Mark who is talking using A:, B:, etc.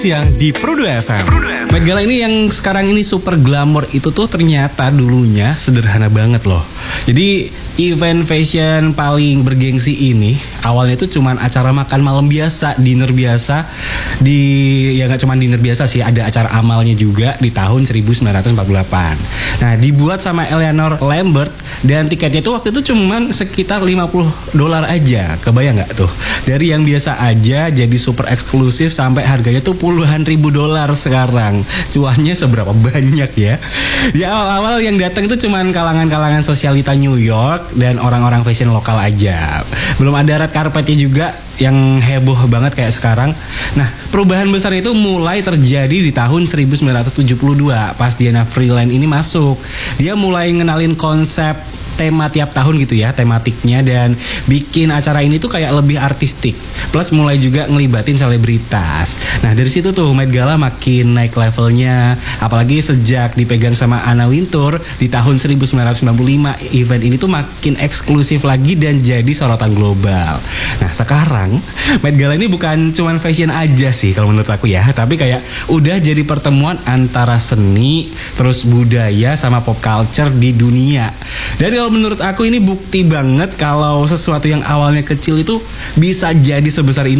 A: Siang di Pro 2 FM. Met Gala ini yang sekarang ini super glamor itu tuh ternyata dulunya sederhana banget loh. Jadi event fashion paling bergengsi ini awalnya itu cuman acara makan malam biasa, dinner biasa. Ya gak cuman dinner biasa sih, ada acara amalnya juga di tahun 1948. Nah, dibuat sama Eleanor Lambert dan tiketnya tuh waktu itu cuman sekitar $50 aja. Kebayang gak tuh? Dari yang biasa aja jadi super eksklusif sampai harganya tuh puluhan ribu dolar sekarang. Cuannya seberapa banyak ya? Di awal-awal yang datang itu cuman kalangan-kalangan sosialita New York dan orang-orang fashion lokal aja. Belum ada red carpetnya juga yang heboh banget kayak sekarang. Nah, perubahan besar itu mulai terjadi di tahun 1972 pas Diana Vreeland ini masuk. Dia mulai ngenalin konsep tema tiap tahun gitu ya, tematiknya, dan bikin acara ini tuh kayak lebih artistik. Plus mulai juga ngelibatin selebritas. Nah, dari situ tuh Met Gala makin naik levelnya. Apalagi sejak dipegang sama Anna Wintour di tahun 1995, event ini tuh makin eksklusif lagi dan jadi sorotan global. Nah, sekarang Met Gala ini bukan cuman fashion aja sih kalau menurut aku ya, tapi kayak udah jadi pertemuan antara seni, terus budaya sama pop culture di dunia. Dan kalau menurut aku ini bukti banget kalau sesuatu yang awalnya kecil itu bisa jadi sebesar ini